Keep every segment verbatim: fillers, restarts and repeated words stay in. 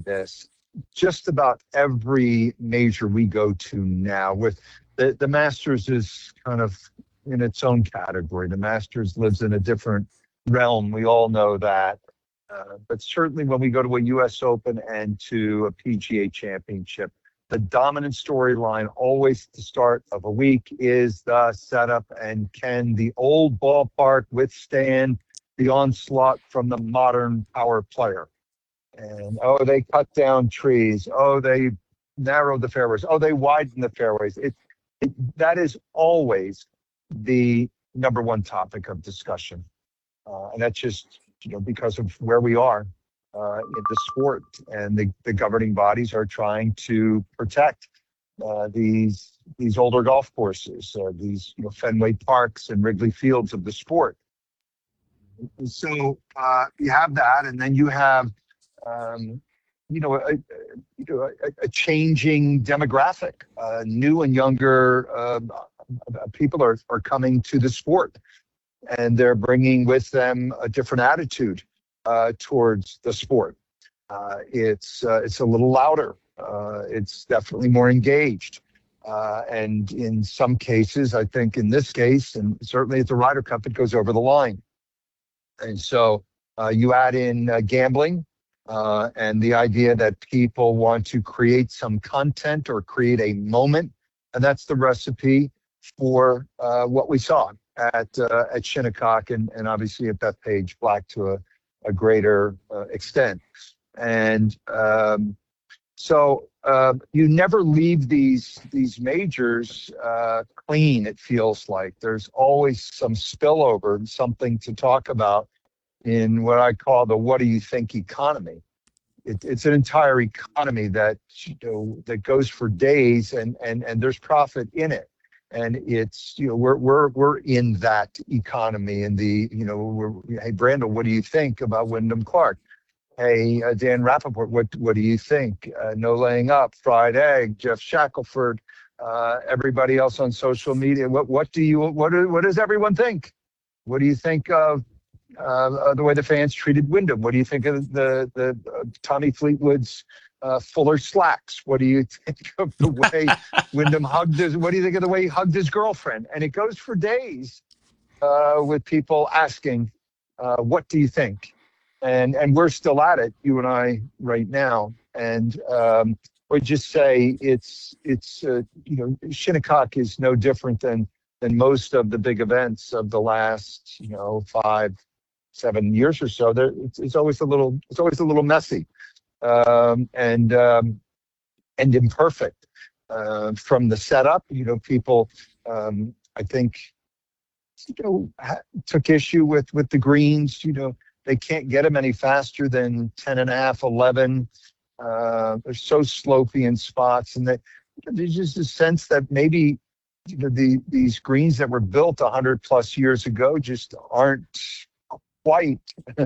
this. Just about every major we go to now, with the, the Masters is kind of in its own category. The Masters lives in a different realm. We all know that. Uh, but certainly when we go to a U S Open and to a P G A Championship, the dominant storyline always at the start of a week is the setup, and can the old ballpark withstand the onslaught from the modern power player? And oh, they cut down trees. Oh, they narrowed the fairways. Oh, they widened the fairways. It, it that is always the number one topic of discussion, uh, and that's just you know because of where we are uh, in the sport, and the, the governing bodies are trying to protect uh, these these older golf courses, uh, these you know Fenway Parks and Wrigley Fields of the sport. So uh, you have that, and then you have um, you know, a, you know, a, a changing demographic. Uh, new and younger uh, people are, are coming to the sport, and they're bringing with them a different attitude uh, towards the sport. Uh, it's uh, it's a little louder. Uh, it's definitely more engaged. Uh, and in some cases, I think in this case, and certainly at the Ryder Cup, it goes over the line. And so uh, you add in uh, gambling uh, and the idea that people want to create some content or create a moment. And that's the recipe for uh, what we saw at uh, at Shinnecock and, and obviously at Bethpage Black to a, a greater uh, extent. And um, so uh, you never leave these these majors uh, clean, it feels like. There's always some spillover and something to talk about in what I call the what do you think economy. It, it's an entire economy that you know, that goes for days, and, and, and there's profit in it. And it's, you know, we're we're we're in that economy. And the, you know, we're, hey, Brandel, what do you think about Wyndham Clark? Hey, uh, Dan Rappaport, what what do you think? Uh, no laying up, fried egg, Jeff Shackelford, uh, everybody else on social media. What what do you what do, what does everyone think? What do you think of uh, the way the fans treated Wyndham? What do you think of the the uh, Tommy Fleetwood's uh, Fuller slacks? What do you think of the way Wyndham hugged his? What do you think of the way he hugged his girlfriend? And it goes for days uh, with people asking, uh, "What do you think?" And and we're still at it, you and I, right now. And um, we just say it's it's uh, you know Shinnecock is no different than than most of the big events of the last you know five, seven years or so. There, it's, it's always a little it's always a little messy um, and um, and imperfect uh, from the setup. You know, people um, I think you know ha- took issue with with the greens. You know. They can't get them any faster than ten and a half, eleven. Uh, they're so slopey in spots. And they, there's just a sense that maybe you know, the, these greens that were built one hundred plus years ago just aren't quite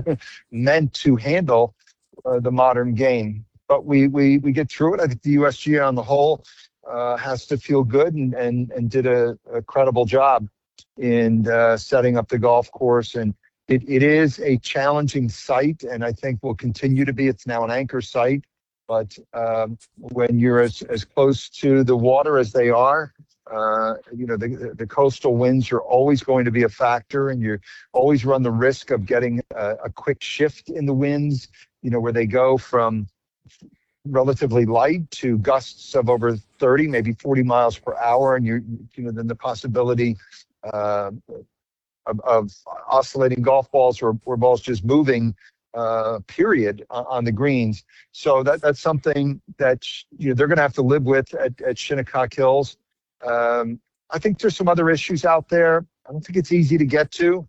meant to handle uh, the modern game. But we, we, we get through it. I think the U S G A on the whole uh, has to feel good and, and, and did a, a credible job in uh, setting up the golf course. And It, it is a challenging site, and I think will continue to be. It's now an anchor site, but um, when you're as, as close to the water as they are, uh, you know, the, the coastal winds are always going to be a factor, and you always run the risk of getting a, a quick shift in the winds, you know, where they go from relatively light to gusts of over thirty, maybe forty miles per hour, and you're, you know, then the possibility uh, Of, of oscillating golf balls or, or balls just moving, uh, period, on, on the greens. So that that's something that you know they're going to have to live with at, at Shinnecock Hills. Um, I think there's some other issues out there. I don't think it's easy to get to.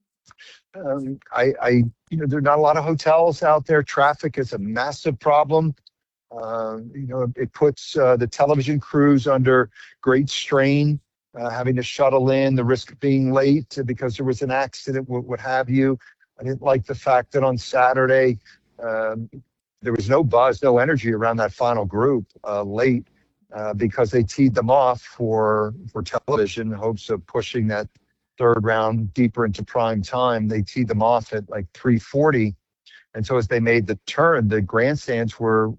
Um, I, I, you know, there are not a lot of hotels out there. Traffic is a massive problem. Uh, you know, it puts uh, the television crews under great strain. Uh, having to shuttle in, the risk of being late because there was an accident, what, what have you. I didn't like the fact that on Saturday, um, there was no buzz, no energy around that final group uh, late uh, because they teed them off for, for television in hopes of pushing that third round deeper into prime time. They teed them off at like three forty. And so as they made the turn, the grandstands were